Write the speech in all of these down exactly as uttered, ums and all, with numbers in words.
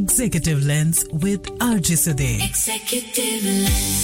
Executive Lens with R J Sudhir. Executive Lens.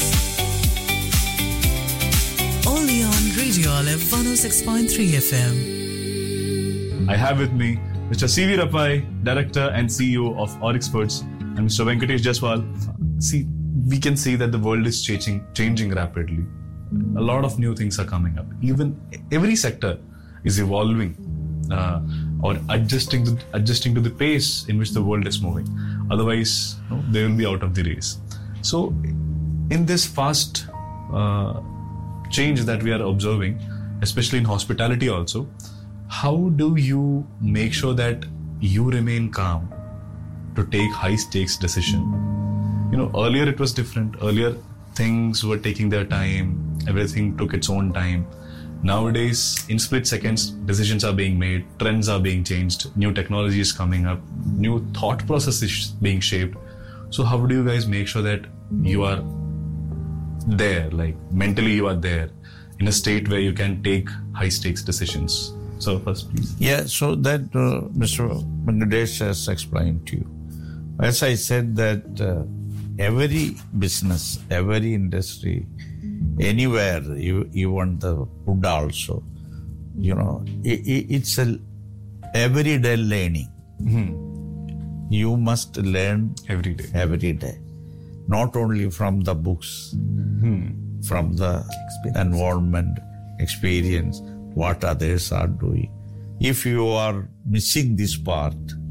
Only on Radio Olive one oh six point three F M. I have with me Mister C V Rappai, Director and C E O of Oryx Foods, and Mister Venkatesh Jaswal. See, we can see that the world is changing, changing rapidly. A lot of new things are coming up. Even every sector is evolving uh, or adjusting to, adjusting to the pace in which the world is moving. Otherwise, you know, they will be out of the race. So, in this fast uh, change that we are observing, especially in hospitality also, how do you make sure that you remain calm to take high stakes decision? You know, earlier it was different. Earlier things were taking their time. Everything took its own time. Nowadays, in split seconds, decisions are being made, trends are being changed, new technology is coming up, new thought process is being shaped. So how do you guys make sure that you are there, like mentally you are there, in a state where you can take high stakes decisions? So first, please. Yeah, so that uh, Mister Venkatesh has explained to you. As I said that uh, every business, every industry, anywhere, you, even the food also, you know, it, it's a everyday learning. Mm-hmm. You must learn every day. Every day. Not only from the books, mm-hmm. from the experience. Environment, experience, what others are doing. If you are missing this part,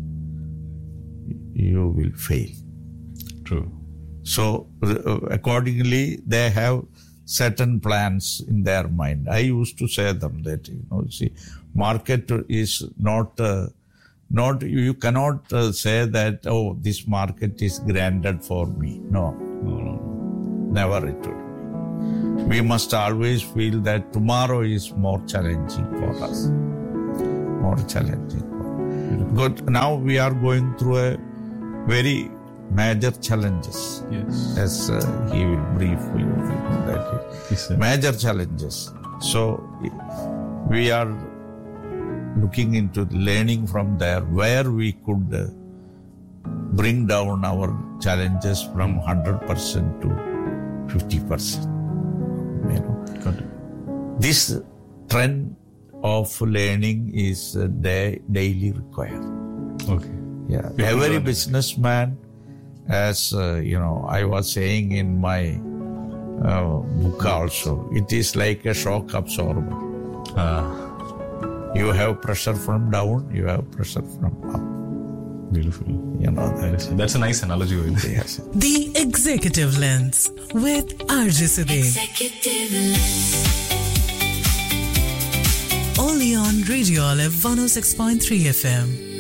you will fail. True. So, uh, accordingly, they have certain plans in their mind. I used to say them that, you know, see, market is not, uh, not, you cannot uh, say that, oh, this market is granted for me. No, no, no, no. Never it will. We must always feel that tomorrow is more challenging for us. More challenging. But now we are going through a very major challenges. Yes. As uh, he will brief you that yes, major challenges. So we are looking into learning from there where we could uh, bring down our challenges from one hundred percent to fifty percent. You know, got it. This trend of learning is uh, da- daily required. Okay. Yeah. Every businessman, as uh, you know, I was saying in my uh, book also, it is like a shock absorber. Uh, you have pressure from down, you have pressure from up. Beautiful. You know that. That's, that's a nice analogy. Yes. The Executive Lens with R J Sudhir. Executive Lens. Only on Radio Olive one oh six point three F M.